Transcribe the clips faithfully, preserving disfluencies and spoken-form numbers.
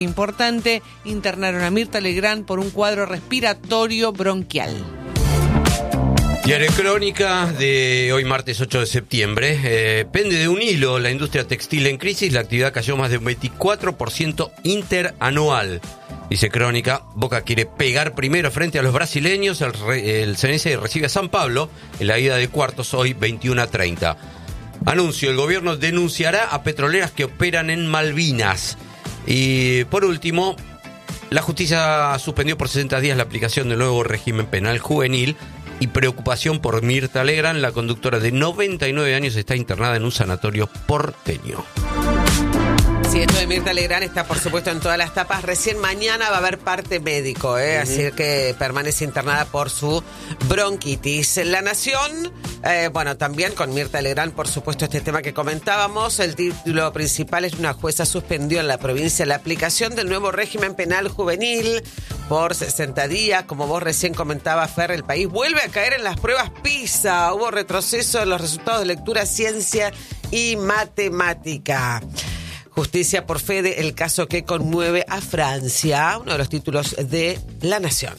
Importante, internaron a Mirta Legrand por un cuadro respiratorio bronquial. Diario Crónica de hoy martes ocho de septiembre. Eh, pende de un hilo la industria textil en crisis. La actividad cayó más de un veinticuatro por ciento interanual. Dice Crónica, Boca quiere pegar primero frente a los brasileños. El, re, el Ceneice recibe a San Pablo en la ida de cuartos hoy veintiuno a treinta. Anuncio, el gobierno denunciará a petroleras que operan en Malvinas. Y por último, la justicia suspendió por sesenta días la aplicación del nuevo régimen penal juvenil y preocupación por Mirta Legrand. La conductora de noventa y nueve años está internada en un sanatorio porteño. Sí, esto de Mirta Legrand está, por supuesto, en todas las tapas. Recién mañana va a haber parte médico, ¿eh? Uh-huh. Así que permanece internada por su bronquitis. La Nación, eh, bueno, también con Mirta Legrand, por supuesto, este tema que comentábamos. El título principal es: una jueza suspendió en la provincia la aplicación del nuevo régimen penal juvenil por sesenta días. Como vos recién comentabas, Fer, el país vuelve a caer en las pruebas PISA. Hubo retroceso en los resultados de lectura, ciencia y matemática. Justicia por Fede, el caso que conmueve a Francia, uno de los títulos de La Nación.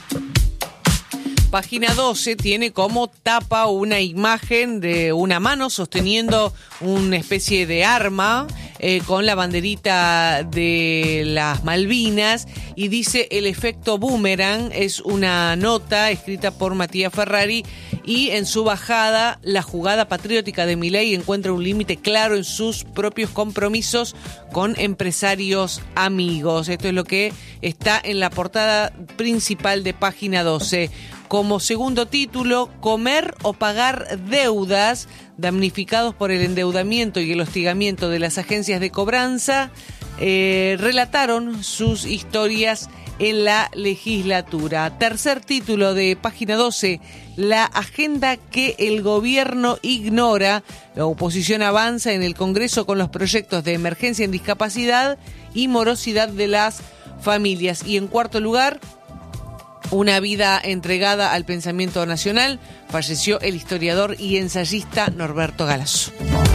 Página doce tiene como tapa una imagen de una mano sosteniendo una especie de arma eh, con la banderita de las Malvinas y dice: el efecto boomerang. Es una nota escrita por Matías Ferrari y en su bajada: la jugada patriótica de Milei encuentra un límite claro en sus propios compromisos con empresarios amigos. Esto es lo que está en la portada principal de Página doce. Como segundo título, comer o pagar deudas. Damnificados por el endeudamiento y el hostigamiento de las agencias de cobranza, eh, relataron sus historias en la legislatura. Tercer título de Página doce, la agenda que el gobierno ignora. La oposición avanza en el Congreso con los proyectos de emergencia en discapacidad y morosidad de las familias. Y en cuarto lugar, una vida entregada al pensamiento nacional. Falleció el historiador y ensayista Norberto Galasso.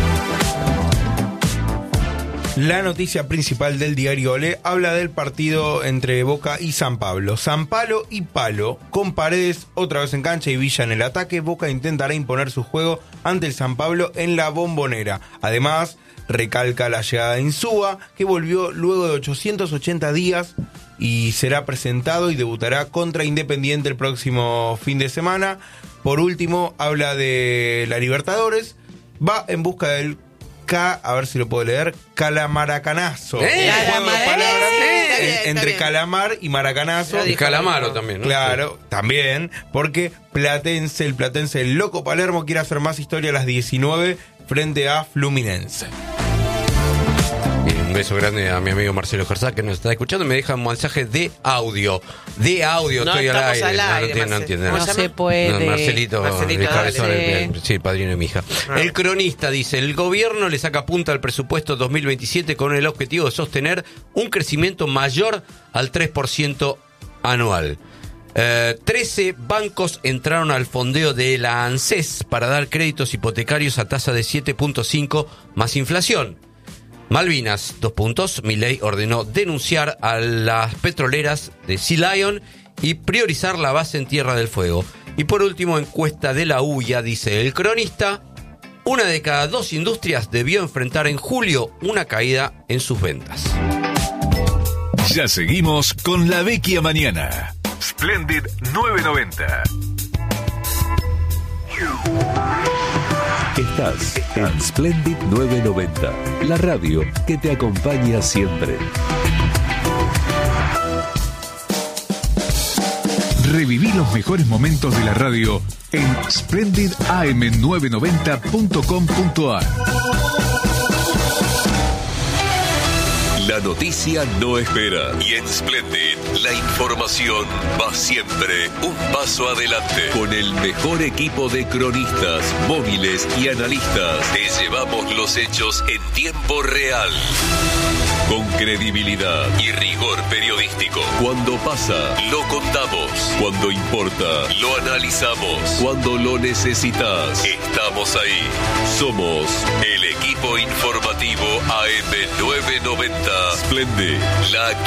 La noticia principal del diario Olé habla del partido entre Boca y San Pablo. San Palo y Palo, con Paredes otra vez en cancha y Villa en el ataque. Boca intentará imponer su juego ante el San Pablo en la Bombonera. Además, recalca la llegada de Insúa, que volvió luego de ochocientos ochenta días y será presentado y debutará contra Independiente el próximo fin de semana. Por último, habla de la Libertadores. Va en busca del K, a ver si lo puedo leer, Calamaracanazo. ¿Eh? Un juego de palabras Eh, en- está entre bien. calamar y maracanazo. Y Calamaro también, ¿no? Claro, también, porque Platense, el Platense, el Loco Palermo, quiere hacer más historia a las diecinueve frente a Fluminense. Y un beso grande a mi amigo Marcelo Gersá, que nos está escuchando. Me deja un mensaje de audio. De audio, No, estoy al estamos aire. al no, no aire, entiende, no Marcelo. entiende ¿Cómo nada. No se se puede. No, Marcelito, Marcelito, el cabezón, dale. el- el- sí, el padrino de mi hija. Ah. El cronista dice: el gobierno le saca punta al presupuesto dos mil veintisiete con el objetivo de sostener un crecimiento mayor al tres por ciento anual. Eh, trece bancos entraron al fondeo de la ANSES para dar créditos hipotecarios a tasa de siete punto cinco más inflación. Malvinas, dos puntos. Milei ordenó denunciar a las petroleras de Sea Lion y priorizar la base en Tierra del Fuego. Y por último, encuesta de la U I A, dice el cronista: una de cada dos industrias debió enfrentar en julio una caída en sus ventas. Ya seguimos con La Vecchia Mañana. Splendid novecientos noventa. Estás en Splendid novecientos noventa, la radio que te acompaña siempre. Reviví los mejores momentos de la radio en splendid a m novecientos noventa punto com punto a r. La noticia no espera y en Splendid la información va siempre un paso adelante. Con el mejor equipo de cronistas, móviles y analistas, te llevamos los hechos en tiempo real. con credibilidad y rigor periodístico. Cuando pasa, lo contamos. Cuando importa, lo analizamos. Cuando lo necesitas, estamos ahí. Somos el equipo informativo A M novecientos noventa. Splendid, la actualidad